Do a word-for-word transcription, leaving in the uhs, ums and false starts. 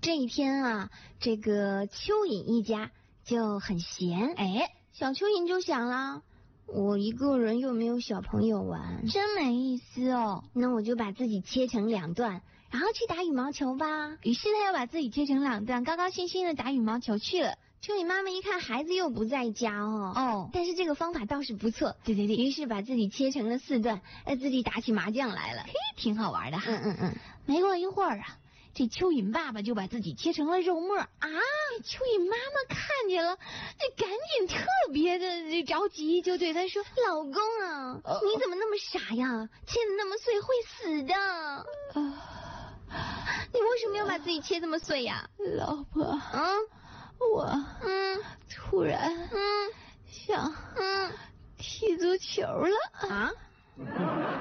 这一天啊，这个蚯蚓一家就很闲，哎，小蚯蚓就想了，我一个人又没有小朋友玩， 真没意思哦。 那我就把自己切成两段，然后去打羽毛球吧。 于是他又把自己切成两段，高高兴兴的打羽毛球去了。 蚯蚓妈妈一看孩子又不在家哦， 哦， 但是这个方法倒是不错， 对对对， 于是把自己切成了四段，呃，自己打起麻将来了， 嘿，挺好玩的哈。 嗯嗯嗯。 没过一会儿啊，这蚯蚓爸爸就把自己切成了肉末啊！蚯蚓妈妈看见了，这赶紧特别的着急，就对他说：“ 老公啊，呃、你怎么那么傻呀？切的那么碎会死的。呃”你为什么要把自己切这么碎呀？ 老婆， 嗯， 我嗯突然嗯想嗯踢足球了啊。